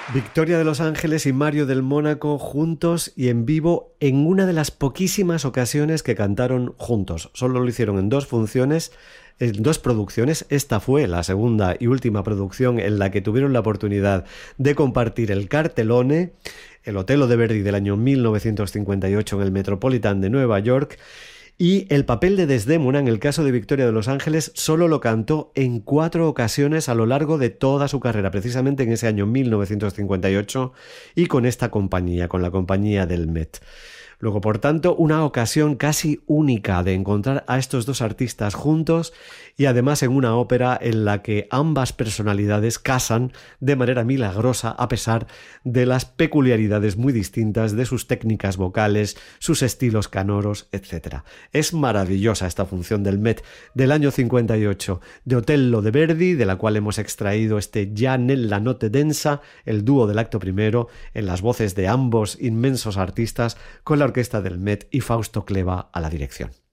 Victoria de Los Ángeles y Mario del Mónaco juntos y en vivo en una de las poquísimas ocasiones que cantaron juntos. Solo lo hicieron en dos funciones, en dos producciones. Esta fue la segunda y última producción en la que tuvieron la oportunidad de compartir el cartelone, el Otello de Verdi del año 1958 en el Metropolitan de Nueva York. Y el papel de Desdémona, en el caso de Victoria de Los Ángeles, solo lo cantó en 4 ocasiones a lo largo de toda su carrera, precisamente en ese año 1958 y con esta compañía, con la compañía del Met. Luego, por tanto, una ocasión casi única de encontrar a estos dos artistas juntos y además en una ópera en la que ambas personalidades casan de manera milagrosa a pesar de las peculiaridades muy distintas de sus técnicas vocales, sus estilos canoros, etc. Es maravillosa esta función del Met del año 58 de Otello de Verdi, de la cual hemos extraído este Ya nella notte densa, el dúo del acto primero, en las voces de ambos inmensos artistas, con la orquesta del Met y Fausto Cleva a la dirección.